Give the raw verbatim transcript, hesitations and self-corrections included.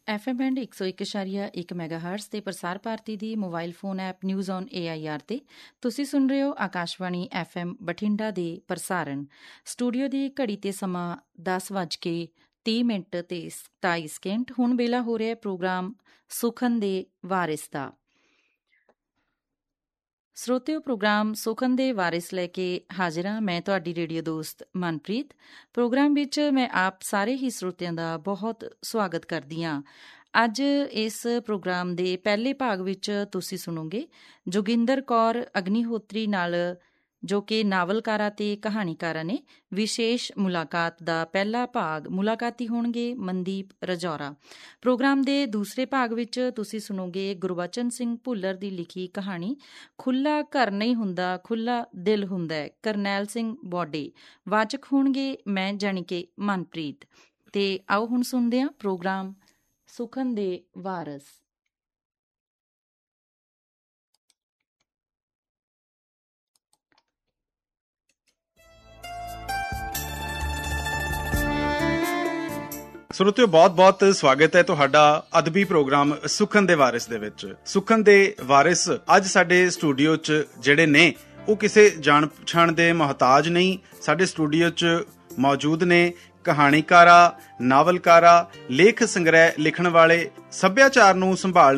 F M band ਇੱਕ ਸੌ ਇੱਕ ਇਸ਼ਾਰੀਆ ਇੱਕ ਮੈਗਾਹਰਟਜ਼ ਤੇ ਪ੍ਰਸਾਰ ਭਾਰਤੀ ਦੀ mobile phone app news on A I R ਤੇ ਤੁਸੀਂ ਸੁਣ ਰਹੇ ਹੋ ਆਕਾਸ਼ਵਾਣੀ ਐਫ ਐਮ ਬਠਿੰਡਾ ਦੇ ਪ੍ਰਸਾਰਣ। ਸਟੂਡੀਓ ਦੀ ਘੜੀ ਤੇ ਸਮਾਂ ਦਸ ਵੱਜ ਕੇ ਤੀਹ ਮਿੰਟ ਤੇ ਸਤਾਈ ਸਕਿੰਟ। ਹੁਣ ਵੇਲਾ ਹੋ ਰਿਹਾ ਪ੍ਰੋਗਰਾਮ ਸੁਖਨ ਦੇ ਵਾਰਿਸ ਦਾ। ਸਰੋਤਿਓ, ਪ੍ਰੋਗਰਾਮ ਸੁਖਨ ਦੇ ਵਾਰਿਸ ਲੈ ਕੇ ਹਾਜ਼ਰ ਹਾਂ ਮੈਂ, ਤੁਹਾਡੀ ਰੇਡੀਓ ਦੋਸਤ ਮਨਪ੍ਰੀਤ। ਪ੍ਰੋਗਰਾਮ ਵਿੱਚ ਮੈਂ ਆਪ ਸਾਰੇ ਹੀ ਸਰੋਤਿਆਂ ਦਾ ਬਹੁਤ ਸਵਾਗਤ ਕਰਦੀ ਹਾਂ। ਅੱਜ ਇਸ ਪ੍ਰੋਗਰਾਮ ਦੇ ਪਹਿਲੇ ਭਾਗ ਵਿੱਚ ਤੁਸੀਂ ਸੁਣੋਗੇ ਜੋਗਿੰਦਰ ਕੌਰ ਅਗਨੀਹੋਤਰੀ ਨਾਲ, ਜੋ ਕਿ ਨਾਵਲਕਾਰਾ ਤੇ ਕਹਾਣੀਕਾਰਾ ਨੇ। ਵਿਸ਼ੇਸ਼ ਮੁਲਾਕਾਤ ਦਾ ਪਹਿਲਾ ਭਾਗ। ਮੁਲਾਕਾਤੀ ਹੋਣਗੇ ਮਨਦੀਪ ਰਜੌਰਾ। ਪ੍ਰੋਗਰਾਮ ਦੇ ਦੂਸਰੇ ਭਾਗ ਵਿੱਚ ਤੁਸੀਂ ਸੁਣੋਗੇ ਗੁਰਬਚਨ ਸਿੰਘ ਭੁੱਲਰ ਦੀ ਲਿਖੀ ਕਹਾਣੀ ਖੁੱਲ੍ਹਾ ਘਰ ਨਹੀਂ ਹੁੰਦਾ, ਖੁੱਲ੍ਹਾ ਦਿਲ ਹੁੰਦਾ ਹੈ, ਕਰਨੈਲ ਸਿੰਘ ਬੋਡੇ। ਵਾਚਕ ਹੋਣਗੇ ਮੈਂ ਜਾਣੀ ਕਿ ਮਨਪ੍ਰੀਤ। ਤੇ ਆਓ ਹੁਣ ਸੁਣਦੇ ਹਾਂ ਪ੍ਰੋਗਰਾਮ ਸੁਖਨ ਦੇ ਵਾਰਸ। ਸਰੋਤਿਓ, ਬਹੁਤ-ਬਹੁਤ ਸਵਾਗਤ ਹੈ ਤੁਹਾਡਾ ਅਦਬੀ ਪ੍ਰੋਗਰਾਮ ਸੁਖਨ ਦੇ ਵਾਰਿਸ ਦੇ ਵਿੱਚ। ਸੁਖਨ ਦੇ ਵਾਰਿਸ ਅੱਜ ਸਾਡੇ ਸਟੂਡੀਓ 'ਚ ਜਿਹੜੇ ਨੇ ਉਹ ਕਿਸੇ ਜਾਣ ਪਛਾਣ ਦੇ ਮੁਹਤਾਜ ਨਹੀਂ। ਸਾਡੇ ਸਟੂਡੀਓ 'ਚ ਮੌਜੂਦ ਨੇ ਕਹਾਣੀਕਾਰਾ, ਨਾਵਲਕਾਰਾ, ਲੇਖ ਸੰਗ੍ਰਹਿ ਲਿਖਣ ਵਾਲੇ, ਸੱਭਿਆਚਾਰ ਨੂੰ ਸੰਭਾਲ